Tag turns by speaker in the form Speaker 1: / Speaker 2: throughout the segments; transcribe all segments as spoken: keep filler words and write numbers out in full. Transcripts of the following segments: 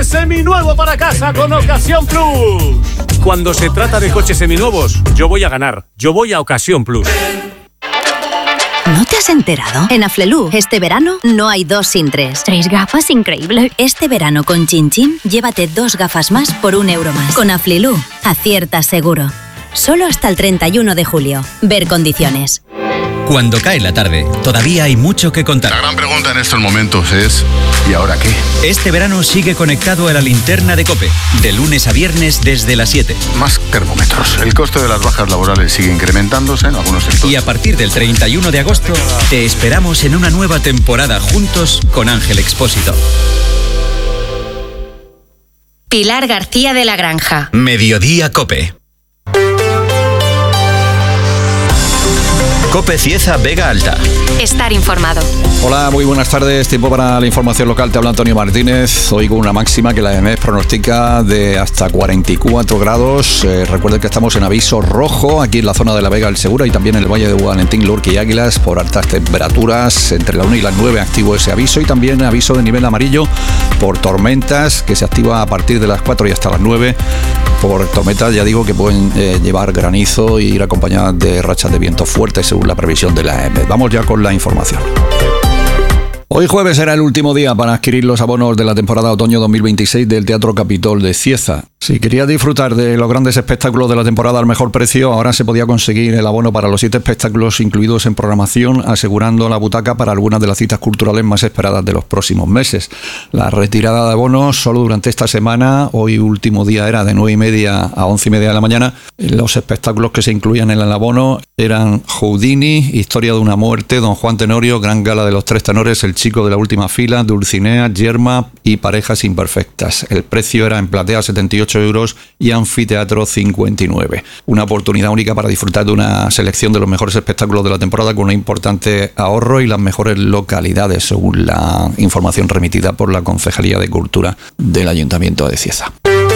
Speaker 1: coche seminuevo para casa con Ocasión Plus. Cuando se trata de coches seminuevos, yo voy a ganar. Yo voy a Ocasión Plus.
Speaker 2: ¿No te has enterado? En Aflelu, este verano, no hay dos sin tres.
Speaker 3: Tres gafas, increíble.
Speaker 2: Este verano con Chin Chin, llévate dos gafas más por un euro más. Con Aflelu, aciertas seguro. Solo hasta el treinta y uno de julio. Ver condiciones.
Speaker 4: Cuando cae la tarde, todavía hay mucho que contar.
Speaker 5: La gran pregunta en estos momentos es ¿y ahora qué?
Speaker 4: Este verano sigue conectado a la linterna de COPE, de lunes a viernes desde las siete.
Speaker 5: Más termómetros. El coste de las bajas laborales sigue incrementándose en algunos sectores.
Speaker 4: Y a partir del treinta y uno de agosto, te esperamos en una nueva temporada juntos con Ángel Expósito.
Speaker 6: Pilar García de la Granja.
Speaker 4: Mediodía COPE. COPE Cieza Vega Alta.
Speaker 6: Estar informado.
Speaker 7: Hola, muy buenas tardes. Tiempo para la información local. Te habla Antonio Martínez. Hoy con una máxima que la E M E S pronostica de hasta cuarenta y cuatro grados. Eh, recuerden que estamos en aviso rojo aquí en la zona de la Vega del Segura y también en el Valle de Valentín, Lorca y Águilas por altas temperaturas. Entre la una y las nueve activo ese aviso y también aviso de nivel amarillo por tormentas que se activa a partir de las cuatro y hasta las nueve. Por tormentas, ya digo, que pueden eh, llevar granizo y ir acompañadas de rachas de viento fuertes según la previsión de la E M E S. Vamos ya con la información. Hoy jueves será el último día para adquirir los abonos de la temporada otoño dos mil veintiséis del Teatro Capitol de Cieza. Si querías disfrutar de los grandes espectáculos de la temporada al mejor precio, ahora se podía conseguir el abono para los siete espectáculos incluidos en programación, asegurando la butaca para algunas de las citas culturales más esperadas de los próximos meses. La retirada de abonos solo durante esta semana, hoy último día era de nueve y media a once y media de la mañana. Los espectáculos que se incluían en el abono eran Houdini, Historia de una muerte, Don Juan Tenorio, Gran Gala de los Tres Tenores, El Chico de la Última Fila, Dulcinea, Yerma y Parejas Imperfectas. El precio era en platea setenta y ocho euros y anfiteatro cincuenta y nueve. Una oportunidad única para disfrutar de una selección de los mejores espectáculos de la temporada con un importante ahorro y las mejores localidades, según la información remitida por la Concejalía de Cultura del Ayuntamiento de Cieza.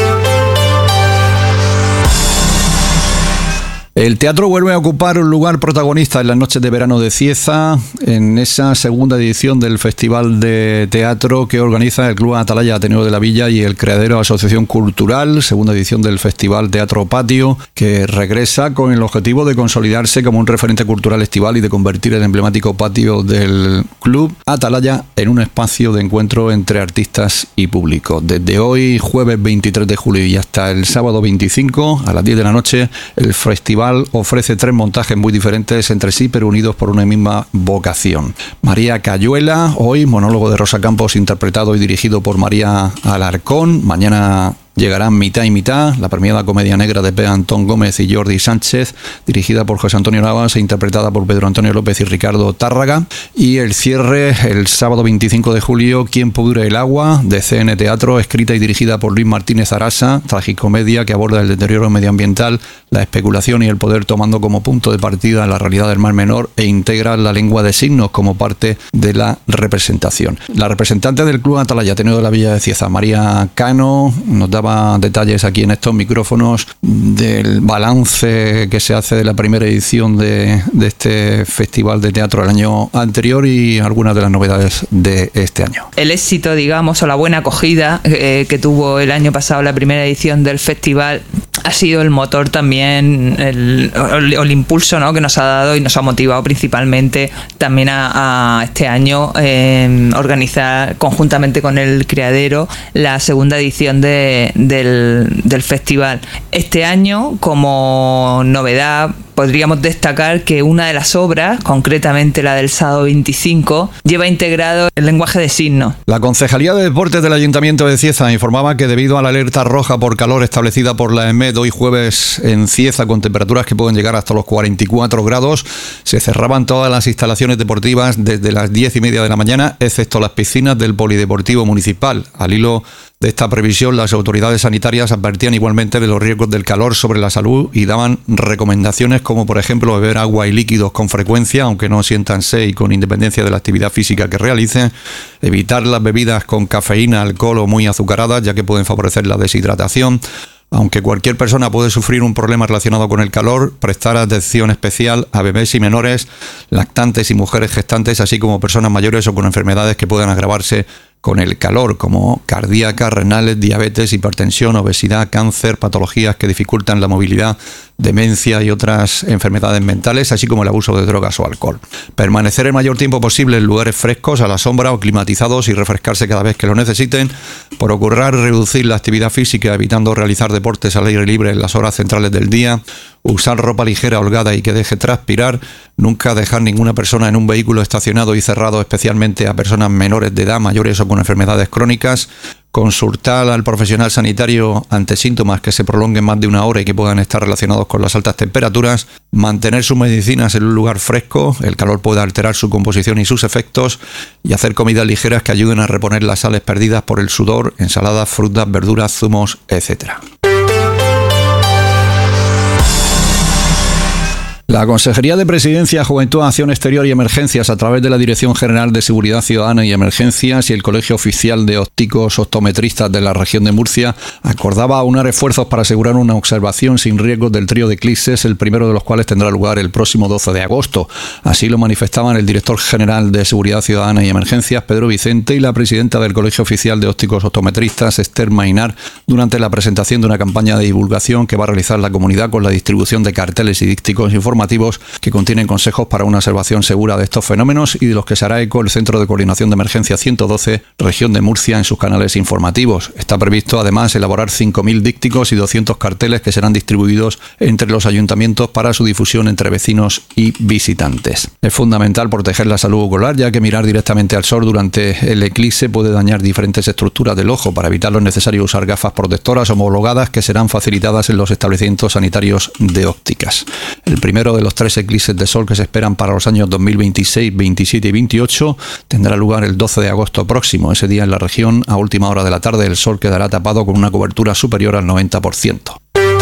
Speaker 7: El teatro vuelve a ocupar un lugar protagonista en las noches de verano de Cieza, en esa segunda edición del Festival de Teatro que organiza el Club Atalaya Ateneo de la Villa y el Criadero Asociación Cultural, segunda edición del Festival Teatro Patio, que regresa con el objetivo de consolidarse como un referente cultural estival y de convertir el emblemático patio del Club Atalaya en un espacio de encuentro entre artistas y público. Desde hoy, jueves veintitrés de julio y hasta el sábado veinticinco, a las diez de la noche, el festival ofrece tres montajes muy diferentes entre sí, pero unidos por una misma vocación. María Cayuela, hoy monólogo de Rosa Campos interpretado y dirigido por María Alarcón. Mañana llegarán Mitad y Mitad, la premiada comedia negra de P. Antón Gómez y Jordi Sánchez, dirigida por José Antonio Navas e interpretada por Pedro Antonio López y Ricardo Tárraga. Y el cierre, el sábado veinticinco de julio, Quién pudre el agua, de C N Teatro, escrita y dirigida por Luis Martínez Arasa, tragicomedia que aborda el deterioro medioambiental, la especulación y el poder tomando como punto de partida la realidad del Mar Menor e integra la lengua de signos como parte de la representación. La representante del Club Atalaya Ateneo de la Villa de Cieza, María Cano, nos daba detalles aquí en estos micrófonos del balance que se hace de la primera edición de, de este festival de teatro el año anterior y algunas de las novedades de este año.
Speaker 8: El éxito, digamos, o la buena acogida eh, que tuvo el año pasado la primera edición del festival ha sido el motor también, el, el, el impulso, ¿no?, que nos ha dado y nos ha motivado principalmente también a, a este año eh, organizar conjuntamente con el Criadero la segunda edición de Del, del festival. Este año, como novedad, podríamos destacar que una de las obras, concretamente la del sábado veinticinco, lleva integrado el lenguaje de signos. La Concejalía de Deportes del Ayuntamiento de Cieza informaba que debido a la alerta roja por calor establecida por la E M E D hoy jueves en Cieza, con temperaturas que pueden llegar hasta los cuarenta y cuatro grados, se cerraban todas las instalaciones deportivas desde las diez y media de la mañana, excepto las piscinas del Polideportivo Municipal. Al hilo de esta previsión, las autoridades sanitarias advertían igualmente de los riesgos del calor sobre la salud y daban recomendaciones como, por ejemplo, beber agua y líquidos con frecuencia, aunque no sientan sed y con independencia de la actividad física que realicen, evitar las bebidas con cafeína, alcohol o muy azucaradas, ya que pueden favorecer la deshidratación. Aunque cualquier persona puede sufrir un problema relacionado con el calor, prestar atención especial a bebés y menores, lactantes y mujeres gestantes, así como personas mayores o con enfermedades que puedan agravarse
Speaker 7: con el calor, como cardíacas, renales, diabetes, hipertensión, obesidad, cáncer, patologías que dificultan la movilidad, demencia y otras enfermedades mentales, así como el abuso de drogas o alcohol. Permanecer el mayor tiempo posible en lugares frescos, a la sombra o climatizados y refrescarse cada vez que lo necesiten. Procurar reducir la actividad física, evitando realizar deportes al aire libre en las horas centrales del día. Usar ropa ligera, holgada y que deje transpirar. Nunca dejar ninguna persona en un vehículo estacionado y cerrado, especialmente a personas menores de edad, mayores o con enfermedades crónicas. Consultar al profesional sanitario ante síntomas que se prolonguen más de una hora y que puedan estar relacionados con las altas temperaturas. Mantener sus medicinas en un lugar fresco, el calor puede alterar su composición y sus efectos. Y hacer comidas ligeras que ayuden a reponer las sales perdidas por el sudor, ensaladas, frutas, verduras, zumos, etcétera. La Consejería de Presidencia, Juventud, Acción Exterior y Emergencias, a través de la Dirección General de Seguridad Ciudadana y Emergencias y el Colegio Oficial de Ópticos Optometristas de la región de Murcia, acordaba aunar esfuerzos para asegurar una observación sin riesgos del trío de eclipses, el primero de los cuales tendrá lugar el próximo doce de agosto. Así lo manifestaban el Director General de Seguridad Ciudadana y Emergencias, Pedro Vicente, y la presidenta del Colegio Oficial de Ópticos Optometristas, Esther Mainar, durante la presentación de una campaña de divulgación que va a realizar la comunidad con la distribución de carteles y dípticos informativos que contienen consejos para una observación segura de estos fenómenos y de los que se hará eco el Centro de Coordinación de Emergencia ciento doce, región de Murcia, en sus canales informativos. Está previsto además elaborar cinco mil dípticos y doscientos carteles que serán distribuidos entre los ayuntamientos para su difusión entre vecinos y visitantes. Es fundamental proteger la salud ocular, ya que mirar directamente al sol durante el eclipse puede dañar diferentes estructuras del ojo. Para evitarlo es necesario usar gafas protectoras homologadas que serán facilitadas en los establecimientos sanitarios de ópticas. El primero de los tres eclipses de sol que se esperan para los años dos mil veintiséis, veintisiete y veintiocho tendrá lugar el doce de agosto próximo. Ese día en la región, a última hora de la tarde, el sol quedará tapado con una cobertura superior al noventa por ciento.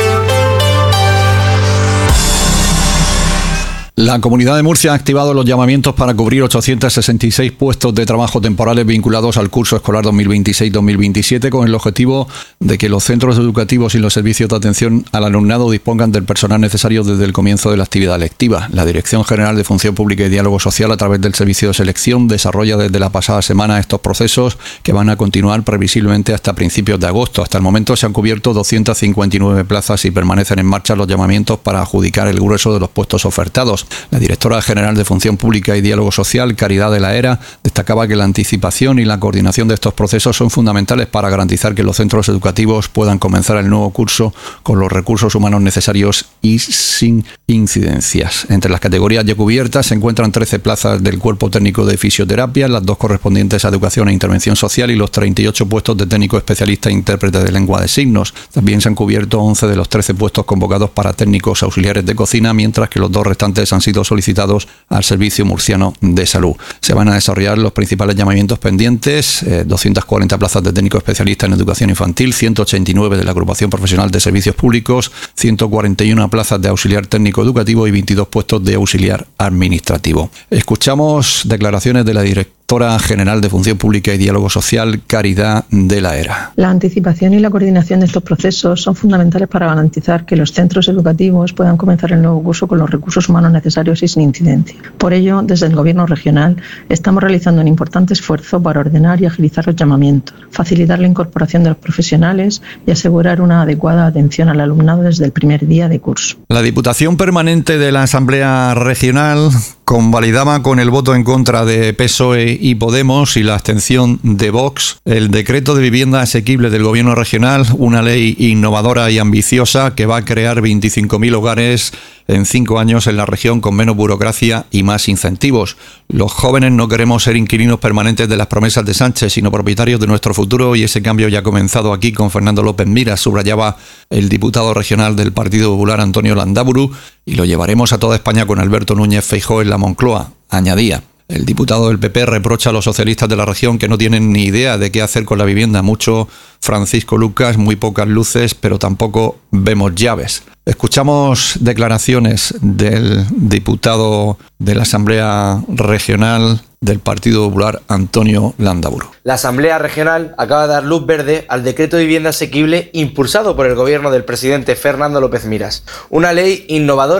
Speaker 7: La Comunidad de Murcia ha activado los llamamientos para cubrir ochocientos sesenta y seis puestos de trabajo temporales vinculados al curso escolar dos mil veintiséis dos mil veintisiete, con el objetivo de que los centros educativos y los servicios de atención al alumnado dispongan del personal necesario desde el comienzo de la actividad lectiva. La Dirección General de Función Pública y Diálogo Social, a través del Servicio de Selección, desarrolla desde la pasada semana estos procesos que van a continuar previsiblemente hasta principios de agosto. Hasta el momento se han cubierto doscientas cincuenta y nueve plazas y permanecen en marcha los llamamientos para adjudicar el grueso de los puestos ofertados. La directora general de Función Pública y Diálogo Social, Caridad de la Era, destacaba que la anticipación y la coordinación de estos procesos son fundamentales para garantizar que los centros educativos puedan comenzar el nuevo curso con los recursos humanos necesarios y sin incidencias. Entre las categorías ya cubiertas se encuentran trece plazas del cuerpo técnico de fisioterapia, las dos correspondientes a educación e intervención social y los treinta y ocho puestos de técnico especialista e intérprete de lengua de signos. También se han cubierto once de los trece puestos convocados para técnicos auxiliares de cocina, mientras que los dos restantes han sido solicitados al Servicio Murciano de Salud. Se van a desarrollar los principales llamamientos pendientes: eh, doscientas cuarenta plazas de técnico especialista en educación infantil, ciento ochenta y nueve de la Agrupación Profesional de Servicios Públicos, ciento cuarenta y una plazas de auxiliar técnico educativo y veintidós puestos de auxiliar administrativo. Escuchamos declaraciones de la directora General de Función Pública y Diálogo Social, Caridad de la Era.
Speaker 3: La anticipación y la coordinación de estos procesos son fundamentales para garantizar que los centros educativos puedan comenzar el nuevo curso con los recursos humanos necesarios y sin incidencia. Por ello, desde el Gobierno regional estamos realizando un importante esfuerzo para ordenar y agilizar los llamamientos, facilitar la incorporación de los profesionales y asegurar una adecuada atención al alumnado desde el primer día de curso.
Speaker 7: La Diputación Permanente de la Asamblea Regional convalidaba con el voto en contra de P S O E y Podemos y la abstención de Vox el decreto de vivienda asequible del Gobierno regional, una ley innovadora y ambiciosa que va a crear veinticinco mil hogares en cinco años en la región con menos burocracia y más incentivos. Los jóvenes no queremos ser inquilinos permanentes de las promesas de Sánchez, sino propietarios de nuestro futuro, y ese cambio ya ha comenzado aquí con Fernando López Miras, subrayaba el diputado regional del Partido Popular, Antonio Landaburu, y lo llevaremos a toda España con Alberto Núñez Feijóo en la Moncloa, añadía. El diputado del P P reprocha a los socialistas de la región que no tienen ni idea de qué hacer con la vivienda. Mucho Francisco Lucas, muy pocas luces, pero tampoco vemos llaves. Escuchamos declaraciones del diputado de la Asamblea Regional del Partido Popular, Antonio Landaburu.
Speaker 9: La Asamblea Regional acaba de dar luz verde al decreto de vivienda asequible impulsado por el gobierno del presidente Fernando López Miras. Una ley innovadora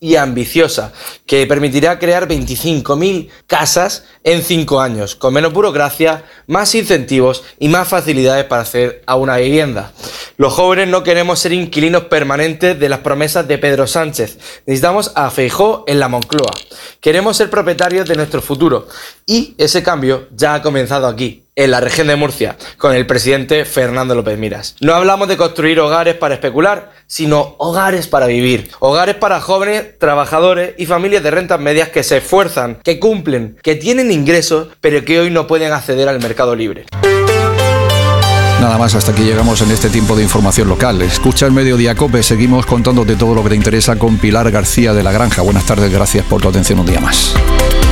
Speaker 9: y ambiciosa, que permitirá crear veinticinco mil casas en cinco años, con menos burocracia, más incentivos y más facilidades para acceder a una vivienda. Los jóvenes no queremos ser inquilinos permanentes de las promesas de Pedro Sánchez. Necesitamos a Feijóo en la Moncloa. Queremos ser propietarios de nuestro futuro y ese cambio ya ha comenzado aquí, en la región de Murcia, con el presidente Fernando López Miras. No hablamos de construir hogares para especular, sino hogares para vivir. Hogares para jóvenes, trabajadores y familias de rentas medias que se esfuerzan, que cumplen, que tienen ingresos, pero que hoy no pueden acceder al mercado libre.
Speaker 7: Nada más, hasta aquí llegamos en este tiempo de información local. Escucha el Mediodía COPE, seguimos contándote todo lo que te interesa con Pilar García de la Granja. Buenas tardes, gracias por tu atención un día más.